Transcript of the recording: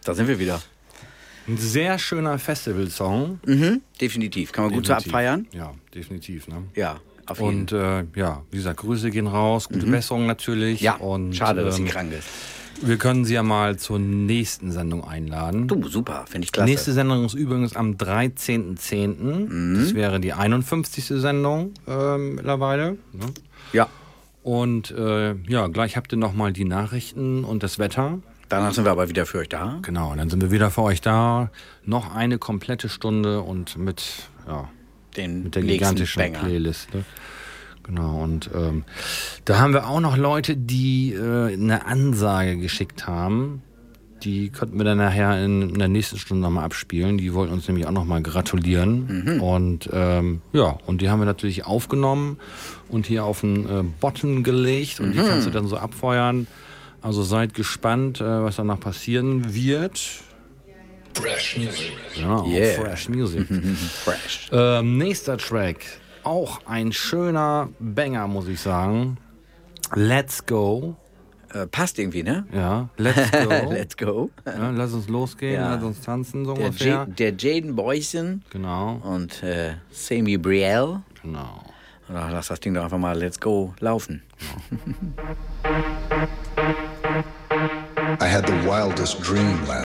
Da sind wir wieder. Ein sehr schöner Festivalsong. Definitiv. Kann man gut so abfeiern? Ja, definitiv. Ne? Ja, auf jeden Und wie gesagt, Grüße gehen raus, gute Besserung natürlich. Ja, und, schade, dass sie krank ist. Wir können Sie ja mal zur nächsten Sendung einladen. Du, super, finde ich klasse. Nächste Sendung ist übrigens am 13.10. Das wäre die 51. Sendung mittlerweile. Ne? Ja. Und gleich habt ihr nochmal die Nachrichten und das Wetter. Danach sind wir aber wieder für euch da. Genau, dann sind wir wieder für euch da. Noch eine komplette Stunde und mit der gigantischen Banger. Playlist. Ne? Genau, und da haben wir auch noch Leute, die eine Ansage geschickt haben. Die könnten wir dann nachher in der nächsten Stunde nochmal abspielen. Die wollten uns nämlich auch nochmal gratulieren. Und und die haben wir natürlich aufgenommen und hier auf den Button gelegt. Und die kannst du dann so abfeuern. Also seid gespannt, was danach passieren wird. Fresh Music. Genau, Yeah. Fresh Music. Fresh. Nächster Track. Auch ein schöner Banger, muss ich sagen. Let's Go. Passt irgendwie, ne? Ja, Let's Go. Let's go. Ja, lass uns losgehen, Ja. lass uns tanzen, so Der, ungefähr. der Jaden Boyson Genau, und Sammy Brielle. genau. Ach, lass das Ding doch einfach mal Let's Go laufen. I had the wildest dream last